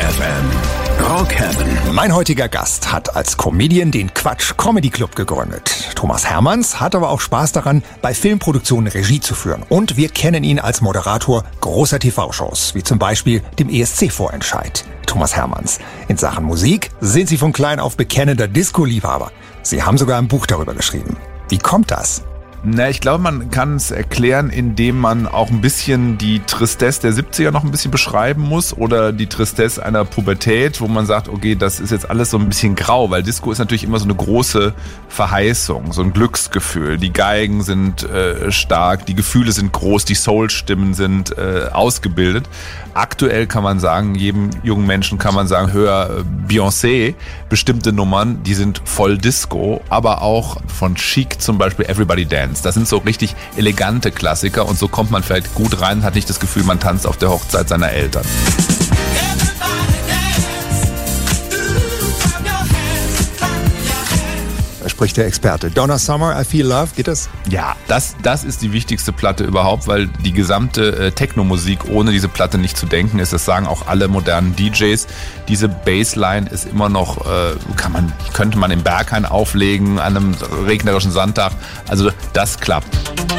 FM. Rock Heaven. Mein heutiger Gast hat als Comedian den Quatsch Comedy Club gegründet. Thomas Hermanns hat aber auch Spaß daran, bei Filmproduktionen Regie zu führen. Und wir kennen ihn als Moderator großer TV-Shows, wie zum Beispiel dem ESC-Vorentscheid. Thomas Hermanns. In Sachen Musik sind Sie von klein auf bekennender Disco-Liebhaber. Sie haben sogar ein Buch darüber geschrieben. Wie kommt das? Na, ich glaube, man kann es erklären, indem man auch ein bisschen die Tristesse der 70er noch ein bisschen beschreiben muss oder die Tristesse einer Pubertät, wo man sagt, okay, das ist jetzt alles so ein bisschen grau, weil Disco ist natürlich immer so eine große Verheißung, so ein Glücksgefühl. Die Geigen sind stark, die Gefühle sind groß, die Soul-Stimmen sind ausgebildet. Aktuell kann man sagen, jedem jungen Menschen kann man sagen, hör Beyoncé, bestimmte Nummern, die sind voll Disco, aber auch von Chic zum Beispiel Everybody Dance. Das sind so richtig elegante Klassiker und so kommt man vielleicht gut rein und hat nicht das Gefühl, man tanzt auf der Hochzeit seiner Eltern. Da spricht der Experte. Donna Summer, I Feel Love, geht das? Ja, das ist die wichtigste Platte überhaupt, weil die gesamte Techno-Musik ohne diese Platte nicht zu denken ist. Das sagen auch alle modernen DJs. Diese Bassline ist immer noch, könnte man im Berghain auflegen an einem regnerischen Sonntag. Also das klappt.